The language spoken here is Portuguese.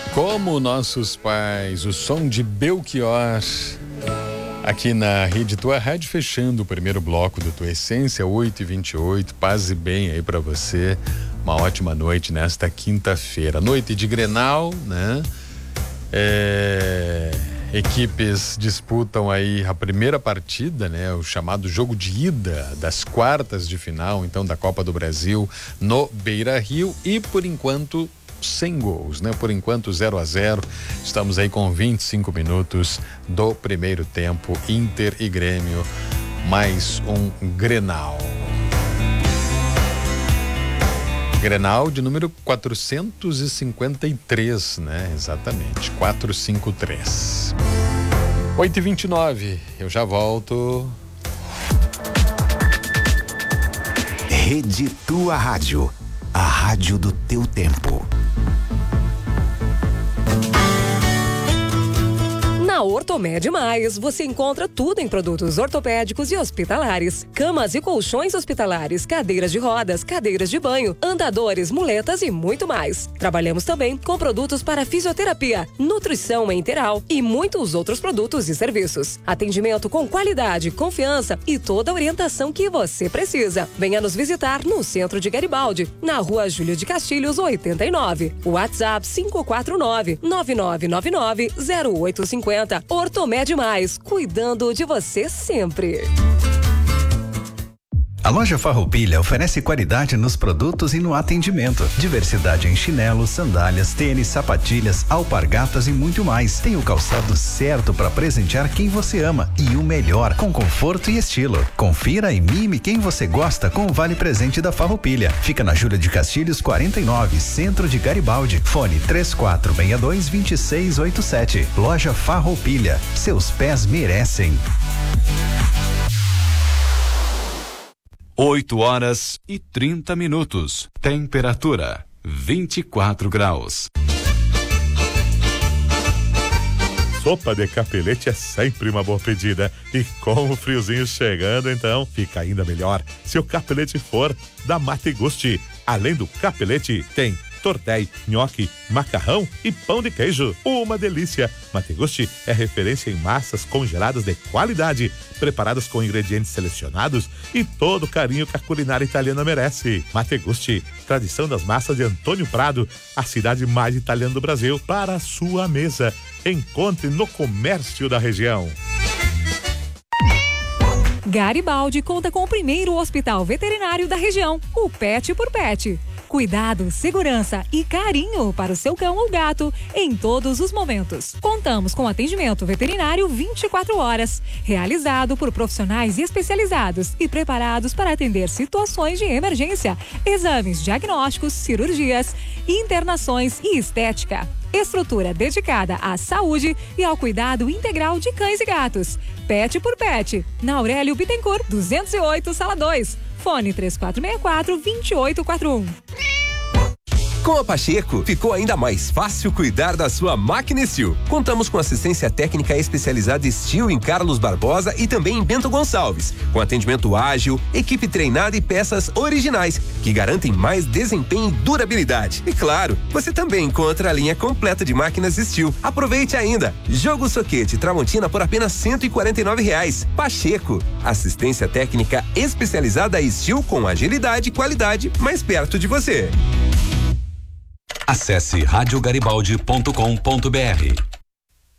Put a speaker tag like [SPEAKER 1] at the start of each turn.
[SPEAKER 1] Como nossos pais, o som de Belchior aqui na Rede Tua Rádio, fechando o primeiro bloco do Tua Essência, 8h28. Paz e bem aí pra você. Uma ótima noite nesta quinta-feira. Noite de Grenal, né? Equipes disputam aí a primeira partida, né? O chamado jogo de ida das quartas de final, então, da Copa do Brasil no Beira-Rio, e por enquanto sem gols, né? Por enquanto 0-0. Estamos aí com 25 minutos do primeiro tempo. Inter e Grêmio, mais um Grenal. Grenal de número 453, né? Exatamente, 453. 8h29, eu já volto.
[SPEAKER 2] Rede Tua Rádio, a rádio do teu tempo.
[SPEAKER 3] Na Ortomed Mais, você encontra tudo em produtos ortopédicos e hospitalares. Camas e colchões hospitalares, cadeiras de rodas, cadeiras de banho, andadores, muletas e muito mais. Trabalhamos também com produtos para fisioterapia, nutrição enteral e muitos outros produtos e serviços. Atendimento com qualidade, confiança e toda a orientação que você precisa. Venha nos visitar no centro de Garibaldi, na Rua Júlio de Castilhos, 89. WhatsApp 549-9999-0850. Ortomed Mais, cuidando de você sempre.
[SPEAKER 4] A loja Farroupilha oferece qualidade nos produtos e no atendimento. Diversidade em chinelos, sandálias, tênis, sapatilhas, alpargatas e muito mais. Tem o calçado certo para presentear quem você ama e o melhor, com conforto e estilo. Confira e mime quem você gosta com o Vale Presente da Farroupilha. Fica na Júlia de Castilhos 49, centro de Garibaldi. Fone 3462-2687. Loja Farroupilha. Seus pés merecem.
[SPEAKER 5] 8h30. Temperatura 24 graus.
[SPEAKER 6] Sopa de capelete é sempre uma boa pedida. E com o friozinho chegando, então, fica ainda melhor se o capelete for da Mate Gusti. Além do capelete, tem tortéi, nhoque, macarrão e pão de queijo. Uma delícia! Mate Gusti é referência em massas congeladas de qualidade, preparadas com ingredientes selecionados e todo o carinho que a culinária italiana merece. Mate Gusti, tradição das massas de Antônio Prado, a cidade mais italiana do Brasil, para a sua mesa. Encontre no comércio da região.
[SPEAKER 7] Garibaldi conta com o primeiro hospital veterinário da região, o Pet por Pet. Cuidado, segurança e carinho para o seu cão ou gato em todos os momentos. Contamos com atendimento veterinário 24 horas, realizado por profissionais especializados e preparados para atender situações de emergência, exames diagnósticos, cirurgias, internações e estética. Estrutura dedicada à saúde e ao cuidado integral de cães e gatos. Pet por Pet, na Aurélio Bittencourt, 208, Sala 2. Fone 3464-2841.
[SPEAKER 8] Com a Pacheco, ficou ainda mais fácil cuidar da sua máquina Steel. Contamos com assistência técnica especializada Steel em Carlos Barbosa e também em Bento Gonçalves, com atendimento ágil, equipe treinada e peças originais, que garantem mais desempenho e durabilidade. E claro, você também encontra a linha completa de máquinas Steel. Aproveite ainda! Jogo Soquete Tramontina por apenas R$149. Pacheco, assistência técnica especializada Steel com agilidade e qualidade mais perto de você.
[SPEAKER 5] Acesse radiogaribaldi.com.br.